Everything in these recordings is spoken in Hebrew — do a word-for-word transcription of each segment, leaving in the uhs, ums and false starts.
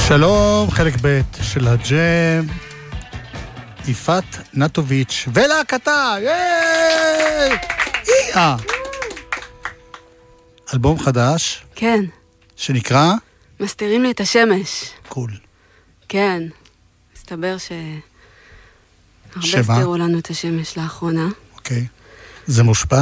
שלום, חלק ב' של הג'ם, יפעת נטוביץ' ולהקתה, ייי! אה. אלבום חדש? כן. שנקרא? מסתירים לי את השמש. קול. כן. מסתבר ש... הרבה שמה? הסתירו לנו את השמש לאחרונה. אוקיי. זה מושפע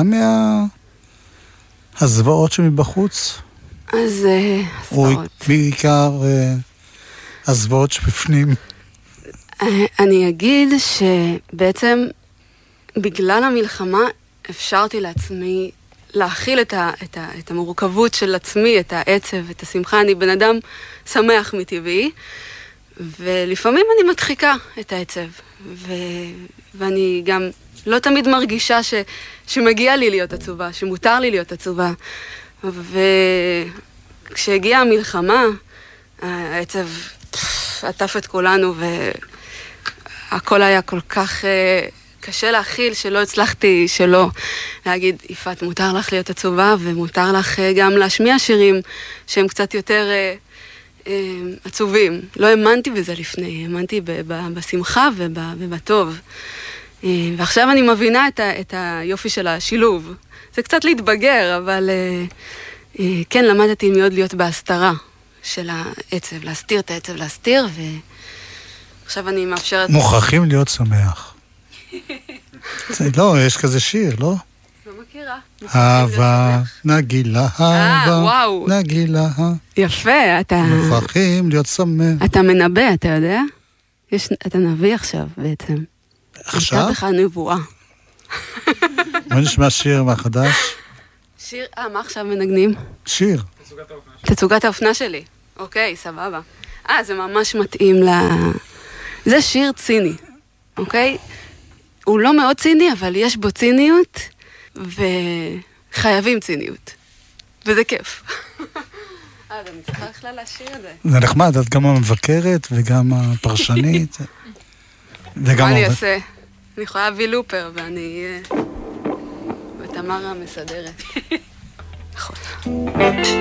מהזוועות שמבחוץ? אז uh, או הסברות. בעיקר uh, הזוועות שבפנים? Uh, אני אגיד שבעצם בגלל המלחמה אפשרתי לעצמי להכיל את, ה, את, ה, את המורכבות של עצמי, את העצב, את השמחה. אני בן אדם שמח מטבעי, ולפעמים אני מדחיקה את העצב. ו, ואני גם לא תמיד מרגישה ש, שמגיע לי להיות עצובה, שמותר לי להיות עצובה. וכשהגיעה המלחמה, העצב עטף את כולנו, והכל היה כל כך קשה להכיל שלא הצלחתי שלא להגיד, יפעת, מותר לך להיות עצובה, ומותר לך גם להשמיע שירים שהם קצת יותר עצובים. לא האמנתי בזה לפני, האמנתי בשמחה ובטוב. ועכשיו אני מבינה את, ה, את היופי של השילוב. זה קצת להתבגר, אבל כן, למדתי מאוד להיות בהסתרה של העצב, להסתיר את העצב, להסתיר, ועכשיו אני מאפשרת... מוכרחים להיות שמח. לא, יש כזה שיר, לא? לא מכירה. אהבה, נגילה, אהבה, נגילה. יפה, אתה... מוכרחים להיות שמח. אתה מנבא, אתה יודע? יש... אתה נביא עכשיו בעצם. עכשיו? הייתה בך נבואה. מה נשמע שיר מהחדש? שיר, אה, מה עכשיו מנגנים? שיר. תצוגת האופנה. תצוגת האופנה שלי. אוקיי, סבבה. אה, זה ממש מתאים ל... זה שיר ציני, אוקיי? הוא לא מאוד ציני, אבל יש בו ציניות, וחייבים ציניות. וזה כיף. אה, אני צריכה בכלל להשאיר את זה. זה נחמד, את גם המבקרת וגם הפרשנית. מה אני אעשה? אני יכולה להביא לופר, ואני... ותמרה מסדרת. נכון.